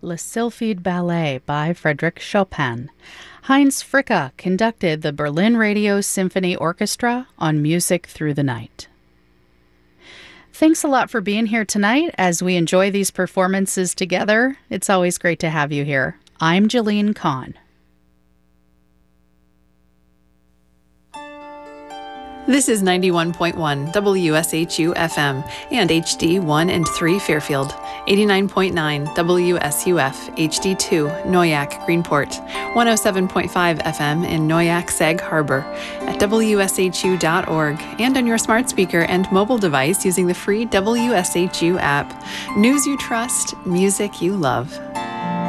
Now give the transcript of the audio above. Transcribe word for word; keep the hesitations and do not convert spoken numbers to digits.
Le Sylphide Ballet by Frédéric Chopin. Heinz Fricka conducted the Berlin Radio Symphony Orchestra on Music Through the Night. Thanks a lot for being here tonight as we enjoy these performances together. It's always great to have you here. I'm Jalene Kahn. This is ninety-one point one W S H U F M and H D one and three Fairfield, eighty-nine point nine W S U F H D two Noyac Greenport, one oh seven point five F M in Noyac Sag Harbor, at W S H U dot org, and on your smart speaker and mobile device using the free W S H U app. News you trust, music you love.